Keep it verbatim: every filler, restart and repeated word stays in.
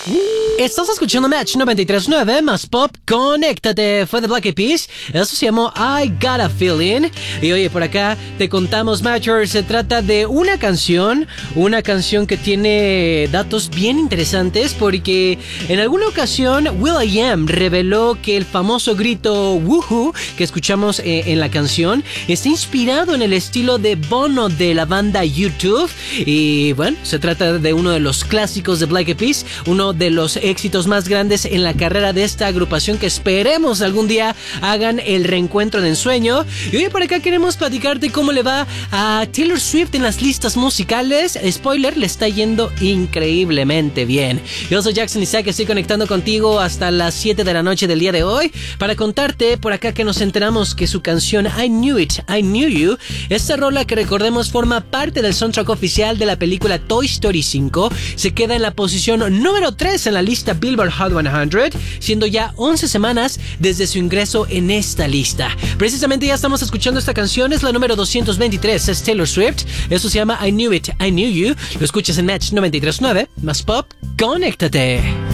Estás escuchando Match noventa y tres punto nueve más Pop, conéctate. Fue de Black Eyed Peas. Eso se llamó I Got a Feeling. Y oye, por acá te contamos, Matcher, se trata de una canción, una canción que tiene datos bien interesantes porque en alguna ocasión will.i.am reveló que el famoso grito woohoo que escuchamos eh, en la canción está inspirado en el estilo de Bono de la banda YouTube. Y bueno, se trata de uno de los clásicos de Black Eyed Peas, uno de los éxitos más grandes en la carrera de esta agrupación que esperemos algún día hagan el reencuentro de ensueño. Y hoy por acá queremos platicarte cómo le va a Taylor Swift en las listas musicales. Spoiler, le está yendo increíblemente bien. Yo soy Jackson Isaac, estoy conectando contigo hasta las siete de la noche del día de hoy para contarte por acá que nos enteramos que su canción I Knew It, I Knew You, esta rola que recordemos forma parte del soundtrack oficial de la película Toy Story cinco, se queda en la posición número tres en la lista Billboard Hot cien, siendo ya once semanas desde su ingreso en esta lista. Precisamente ya estamos escuchando esta canción, es la número doscientos veintitrés, es Taylor Swift, eso se llama I Knew It, I Knew You, lo escuchas en Match noventa y tres punto nueve, más Pop, conéctate.